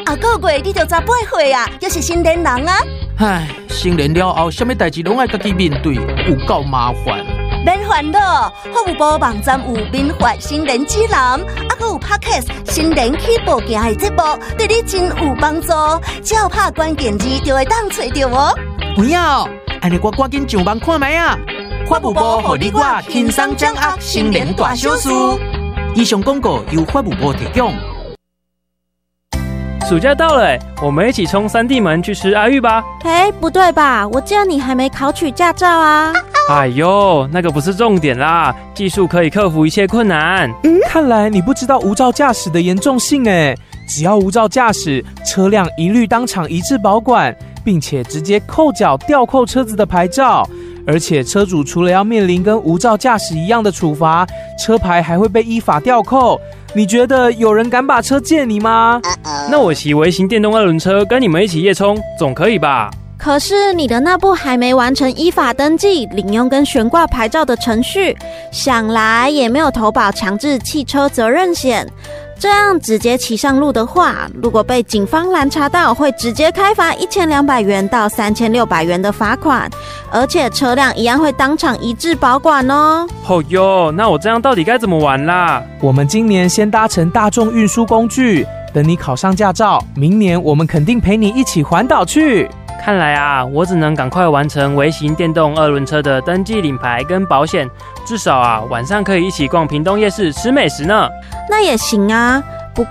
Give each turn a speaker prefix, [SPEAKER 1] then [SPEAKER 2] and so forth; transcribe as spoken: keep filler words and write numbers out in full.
[SPEAKER 1] 啊个月你就十八岁啊，就是成年人啊。
[SPEAKER 2] 唉，成年了后，什么代志拢爱家己面对，有够麻烦。
[SPEAKER 1] 免烦恼，服务部网站有民法新人指南，啊，还有 Podcast 新人起步行的节目，对你真有帮助。只要拍关键字就会当找到哦。
[SPEAKER 2] 有影哦，安尼我赶紧上网看卖啊！法务部互你我轻松掌握新人大小事。以上广告由法务部提供。
[SPEAKER 3] 暑假到了，我们一起冲三地门去吃阿玉吧。
[SPEAKER 4] 哎，不对吧？我记得你还没考取驾照啊。
[SPEAKER 3] 哎呦，那个不是重点啦，技术可以克服一切困难。
[SPEAKER 5] 嗯，看来你不知道无照驾驶的严重性哎。只要无照驾驶，车辆一律当场移至保管，并且直接扣缴吊扣车子的牌照。而且车主除了要面临跟无照驾驶一样的处罚，车牌还会被依法吊扣。你觉得有人敢把车借你吗？
[SPEAKER 3] 那我骑微型电动二轮车跟你们一起夜冲，总可以吧？
[SPEAKER 4] 可是你的那部还没完成依法登记、领用跟悬挂牌照的程序，想来也没有投保强制汽车责任险。这样直接骑上路的话，如果被警方拦查到，会直接开罚一千两百元到三千六百元的罚款，而且车辆一样会当场移至保管哦。
[SPEAKER 3] 哦哟，那我这样到底该怎么玩啦？
[SPEAKER 5] 我们今年先搭乘大众运输工具，等你考上驾照，明年我们肯定陪你一起环岛去。
[SPEAKER 3] 看来啊，我只能赶快完成微型电动二轮车的登记领牌跟保险，至少啊晚上可以一起逛屏东夜市吃美食呢。
[SPEAKER 4] 那也行啊，